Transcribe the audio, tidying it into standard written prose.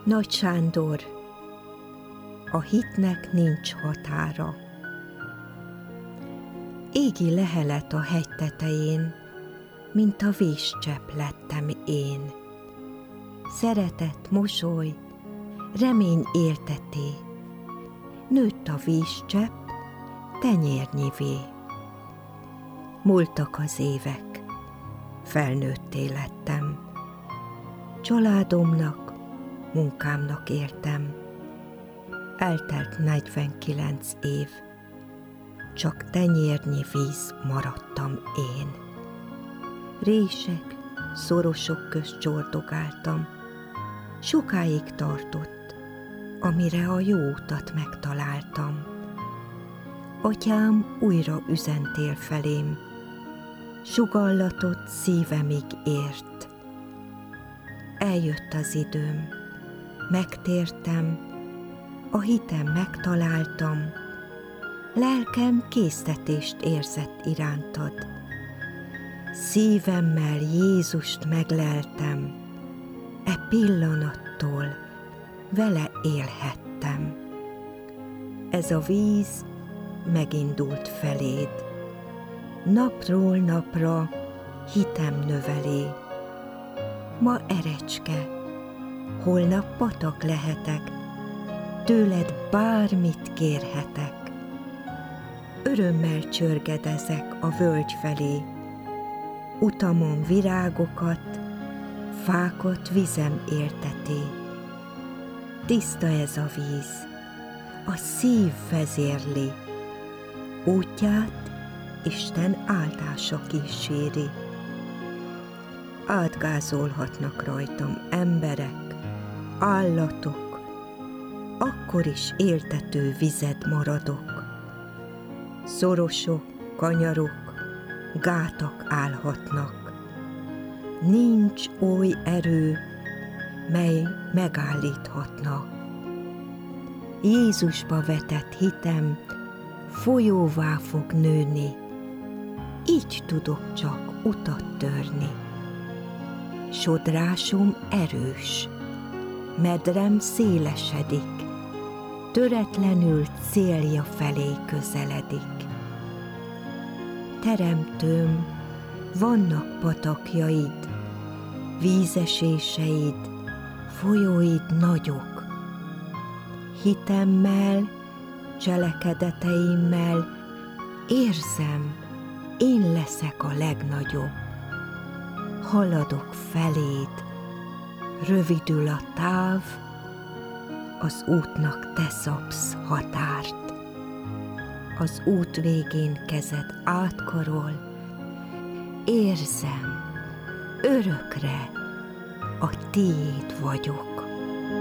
Nagy Sándor, a hitnek nincs határa. Égi lehelet a hegy tetején, mint a vízcsepp lettem én. Szeretet, mosoly, remény élteté, nőtt a vízcsepp tenyérnyivé. Múltak az évek, felnőtté lettem, családomnak, munkámnak éltem. Eltelt 49 év, csak tenyérnyi víz maradtam én. Rések, szorosok közt csordogáltam, sokáig tartott, amire a jó utat megtaláltam. Atyám újra üzentél felém, sugallatot szívemig ért. Eljött az időm, megtértem, a hitem megtaláltam, lelkem késztetést érzett irántad. Szívemmel Jézust megleltem, e pillanattól vele élhettem. Ez a víz megindult feléd, napról napra hitem növelé. Ma erecske, holnap patak lehetek, tőled bármit kérhetek. Örömmel csörgedezek a völgy felé, utamon virágokat, fákat vizem élteté. Tiszta ez a víz, a szív vezérli, útját Isten áldása kíséri. Átgázolhatnak rajtam emberek, állatok, akkor is éltető vized maradok. Szorosok, kanyarok, gátak állhatnak, nincs oly erő, mely megállíthatna. Jézusba vetett hitem folyóvá fog nőni, így tudok csak utat törni. Sodrásom erős, medrem szélesedik, töretlenül célja felé közeledik. Teremtőm, vannak patakjaid, vízeséseid, folyóid nagyok. Hitemmel, cselekedeteimmel érzem, én leszek a legnagyobb. Haladok feléd, rövidül a táv, az útnak te szabsz határt. Az út végén kezed átkarol, érzem, örökre a tiéd vagyok.